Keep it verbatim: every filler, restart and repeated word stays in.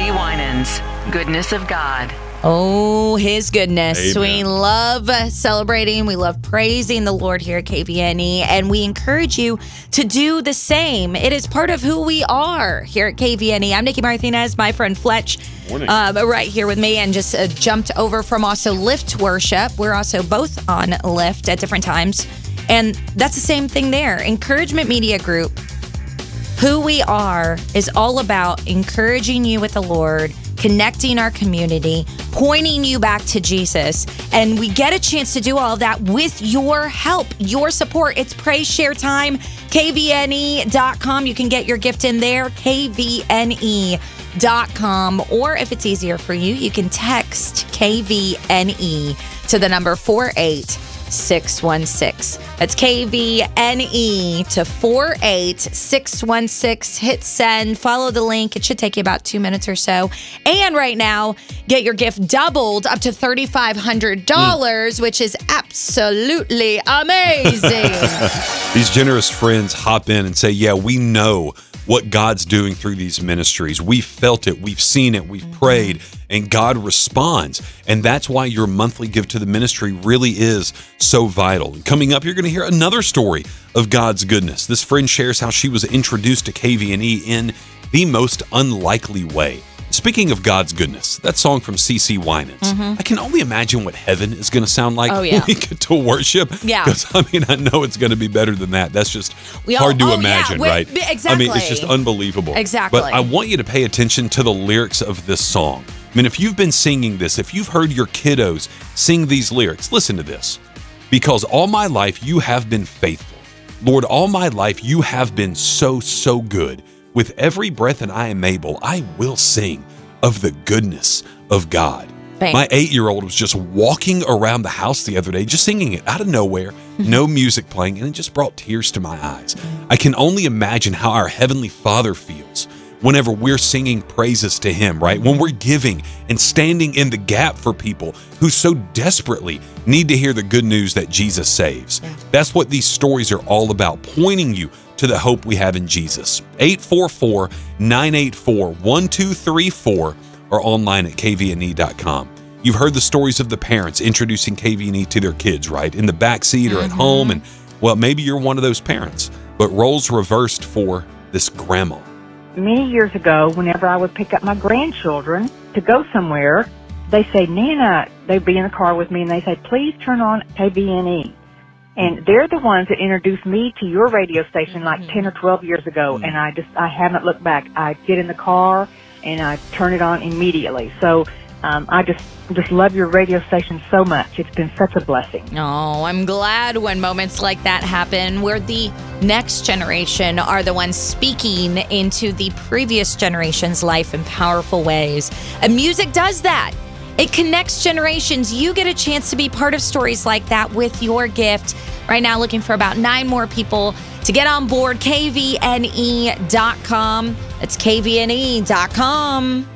C. Winans, Goodness of God. Oh, his goodness. Amen. We love celebrating. We love praising the Lord here at K V N E, and we encourage you to do the same. It is part of who we are here at K V N E. I'm Nikki Martinez, my friend Fletch, um, right here with me, and just uh, jumped over from also Lift Worship. We're also both on Lift at different times, and that's the same thing there. Encouragement Media Group, who we are, is all about encouraging you with the Lord, connecting our community, pointing you back to Jesus. And we get a chance to do all of that with your help, your support. It's Praise Share Time, K V N E dot com. You can get your gift in there, K V N E dot com. Or if it's easier for you, you can text K V N E to the number four eight six one six. That's K V N E to four eight six one six. Hit send. Follow the link. It should take you about two minutes or so. And right now, get your gift doubled up to three thousand five hundred dollars, mm. which is absolutely amazing. These generous friends hop in and say, yeah, we know what God's doing through these ministries. We've felt it, we've seen it, we've prayed, and God responds. And that's why your monthly give to the ministry really is so vital. And coming up, you're going to hear another story of God's goodness. This friend shares how she was introduced to K V N E in the most unlikely way. Speaking of God's goodness, that song from C C. Winans, mm-hmm. I can only imagine what heaven is going to sound like oh, yeah. when we get to worship. Yeah. Because, I mean, I know it's going to be better than that. That's just we all, hard to oh, imagine, yeah. right? Exactly. I mean, it's just unbelievable. Exactly. But I want you to pay attention to the lyrics of this song. I mean, if you've been singing this, if you've heard your kiddos sing these lyrics, listen to this. Because all my life you have been faithful. Lord, all my life you have been so, so good. With every breath that I am able, I will sing of the goodness of God. Bang. My eight-year-old was just walking around the house the other day, just singing it out of nowhere, no music playing, and it just brought tears to my eyes. I can only imagine how our Heavenly Father feels whenever we're singing praises to Him, right? When we're giving and standing in the gap for people who so desperately need to hear the good news that Jesus saves. Yeah. That's what these stories are all about, pointing you to the hope we have in Jesus. eight four four, nine eight four, one two three four or online at K V N E dot com. You've heard the stories of the parents introducing K V N E to their kids, right? In the backseat or mm-hmm. at home. And, well, maybe you're one of those parents. But roles reversed for this grandma. Many years ago, whenever I would pick up my grandchildren to go somewhere, they say, Nana, they'd be in the car with me, and they say, please turn on K V N E. And they're the ones that introduced me to your radio station like mm-hmm. ten or twelve years ago, mm-hmm. and I just, I haven't looked back. I get in the car, and I turn it on immediately. So um, I just just love your radio station so much. It's been such a blessing. Oh, I'm glad when moments like that happen, where the next generation are the ones speaking into the previous generation's life in powerful ways. And music does that. It connects generations. You get a chance to be part of stories like that with your gift. Right now, looking for about nine more people to get on board. K V N E dot com. That's K V N E dot com.